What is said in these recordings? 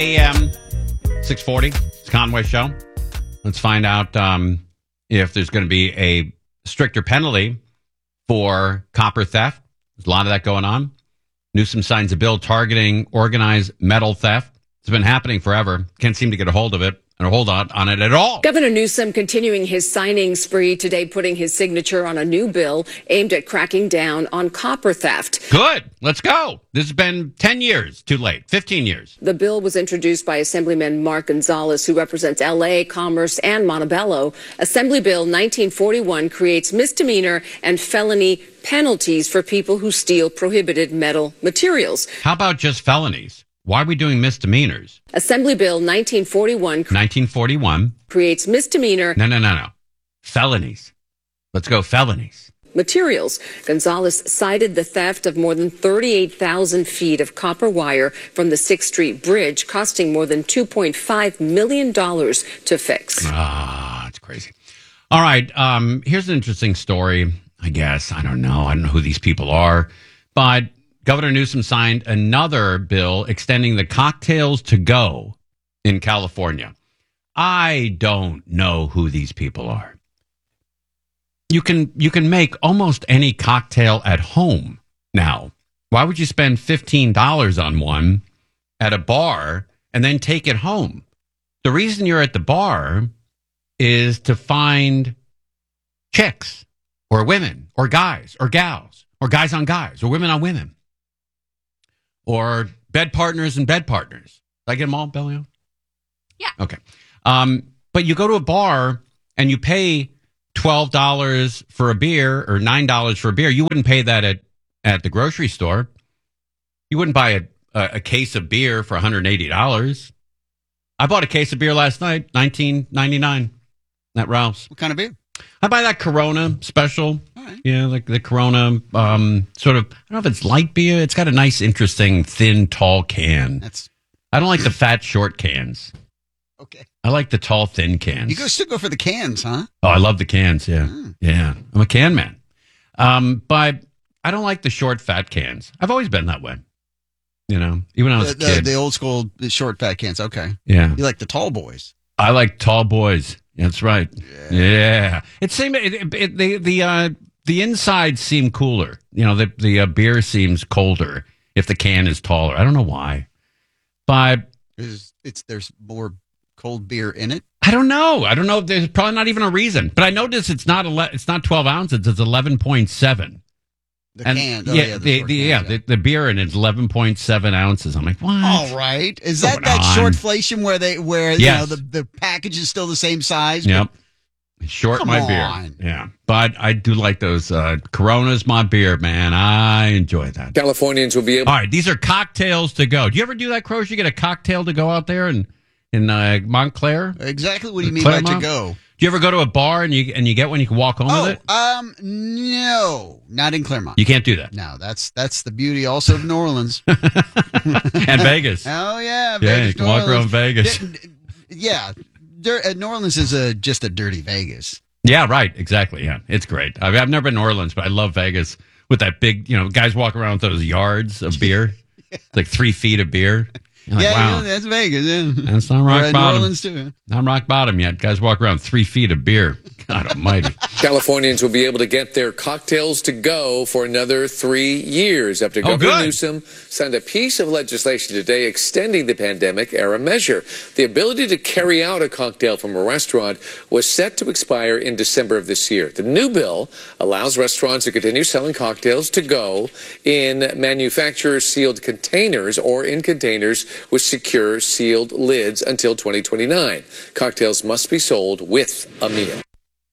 a.m., 6:40. It's Conway Show. Let's find out if there's going to be a stricter penalty for copper theft. There's a lot of that going on. Newsom signs a bill targeting organized metal theft. It's been happening forever. Can't seem to get a hold of it. And hold on it at all. Governor Newsom continuing his signing spree today, putting his signature on a new bill aimed at cracking down on copper theft. Good. Let's go. This has been 10 years too late, 15 years. The bill was introduced by Assemblyman Mark Gonzalez, who represents L.A., Commerce, and Montebello. Assembly Bill 1941 creates misdemeanor and felony penalties for people who steal prohibited metal materials. How about just felonies? Why are we doing misdemeanors? Assembly Bill 1941 creates misdemeanor. No. Felonies. Let's go felonies. Materials. Gonzalez cited the theft of more than 38,000 feet of copper wire from the 6th Street Bridge, costing more than $2.5 million to fix. It's crazy. All right. Here's an interesting story, I guess. I don't know who these people are, but Governor Newsom signed another bill extending the cocktails to go in California. I don't know who these people are. You can make almost any cocktail at home now. Why would you spend $15 on one at a bar and then take it home? The reason you're at the bar is to find chicks or women or guys or gals or guys on guys or women on women. Or bed partners and bed partners. Did I get them all, Bellio? Yeah. Okay. But you go to a bar and you pay $12 for a beer or $9 for a beer. You wouldn't pay that at the grocery store. You wouldn't buy a case of beer for $180. I bought a case of beer last night, $19.99 at Ralph's. What kind of beer? I buy that Corona special. All right. Yeah, like the Corona, sort of, I don't know if it's light beer. It's got a nice, interesting, thin, tall can. I don't like the fat, short cans. Okay. I like the tall, thin cans. You still go for the cans, huh? Oh, I love the cans, yeah. Yeah, I'm a can man. But I don't like the short, fat cans. I've always been that way. You know, even when I was a kid. The old school short, fat cans, okay. Yeah. You like the tall boys. I like tall boys. That's right. Yeah. It seemed the inside seemed cooler. You know, the beer seems colder if the can is taller. I don't know why, but there's more cold beer in it. I don't know. There's probably not even a reason. But I noticed it's not 12 ounces. It's 11.7. The can. The beer in it's 11.7 ounces. I'm like, what? All right. Is that shortflation where yes. the package is still the same size? Yep. Short my beer. Yeah. But I do like those Corona's my beer, man. I enjoy that. Californians will be able. All right, these are cocktails to go. Do you ever do that, Croce? You get a cocktail to go out there in Montclair? Exactly. What do you mean by to go? Do you ever go to a bar and you get one you can walk home with it? No, not in Claremont. You can't do that. No, that's the beauty also of New Orleans and Vegas. Oh yeah, Vegas, you can walk around Vegas. Yeah, New Orleans is just a dirty Vegas. Yeah, right. Exactly. Yeah, it's great. I've never been to New Orleans, but I love Vegas with that big, guys walk around with those yards of beer. It's like 3 feet of beer. Like, wow. That's Vegas. Yeah. That's not rock bottom. New Orleans too. Not rock bottom yet. Guys walk around 3 feet of beer. God almighty. Californians will be able to get their cocktails to go for another 3 years after Governor Newsom signed a piece of legislation today extending the pandemic-era measure. The ability to carry out a cocktail from a restaurant was set to expire in December of this year. The new bill allows restaurants to continue selling cocktails to go in manufacturer-sealed containers or in containers with secure sealed lids until 2029. Cocktails must be sold with a meal.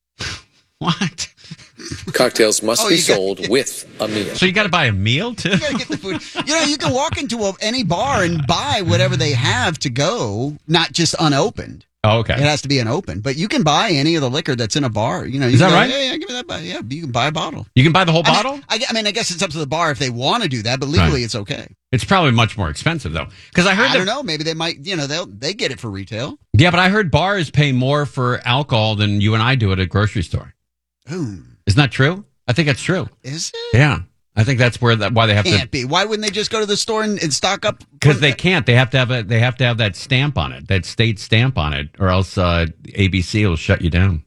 What? Cocktails must be sold with a meal. So you got to buy a meal too? You got to get the food. You can walk into any bar and buy whatever they have to go, not just unopened. Oh, okay. It has to be unopened, but you can buy any of the liquor that's in a bar. Is that right? Yeah, give me that. Yeah, you can buy a bottle. You can buy the whole bottle? I guess it's up to the bar if they want to do that, but legally it's okay. It's probably much more expensive though, because I heard I don't know. Maybe they might. They get it for retail. Yeah, but I heard bars pay more for alcohol than you and I do at a grocery store. Ooh. Isn't that true? I think that's true. Is it? Yeah. I think that's why they have Can't be. Why wouldn't they just go to the store and stock up? Because they can't. They have to have that stamp on it, that state stamp on it, or else ABC will shut you down.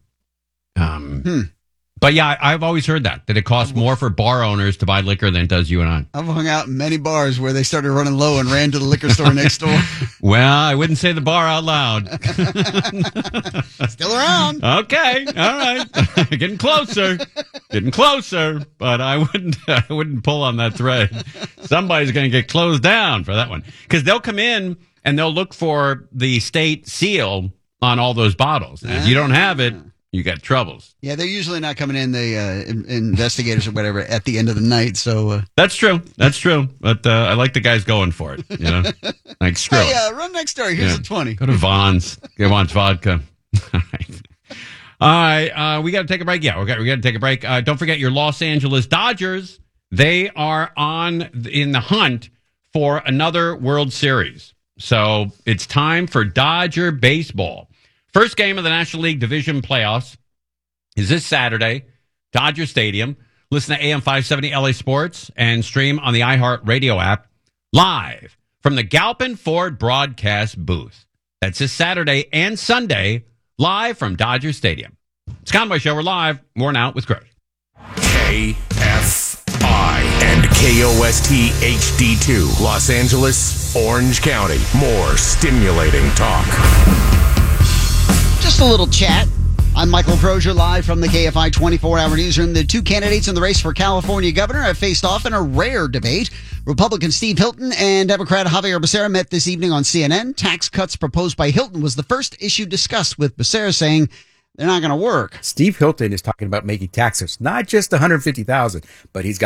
But yeah, I've always heard that it costs more for bar owners to buy liquor than it does you and I. I've hung out in many bars where they started running low and ran to the liquor store next door. Well, I wouldn't say the bar out loud. Still around. Okay, all right, getting closer, but I wouldn't pull on that thread. Somebody's going to get closed down for that one because they'll come in and they'll look for the state seal on all those bottles. And if you don't have it, you got troubles. Yeah, they're usually not coming in, the investigators or whatever, at the end of the night. So that's true. But I like the guys going for it. You know, like screw it. Hey, run next door. Here's a 20. Go to Vons. Get Vons vodka. All right. We got to take a break. Yeah, we got to take a break. Don't forget your Los Angeles Dodgers. They are in the hunt for another World Series. So it's time for Dodger baseball. First game of the National League Division playoffs is this Saturday, Dodger Stadium. Listen to AM 570 LA Sports and stream on the iHeart Radio app live from the Galpin Ford broadcast booth. That's this Saturday and Sunday, live from Dodger Stadium. It's Conway Show. We're live. More now with Greg. KFI and KOST HD2, Los Angeles, Orange County. More stimulating talk. Just a little chat. I'm Michael Crozier, live from the KFI 24-hour newsroom. The two candidates in the race for California governor have faced off in a rare debate. Republican Steve Hilton and Democrat Javier Becerra met this evening on CNN. Tax cuts proposed by Hilton was the first issue discussed, with Becerra saying they're not going to work. Steve Hilton is talking about making taxes, not just $150,000, but he's got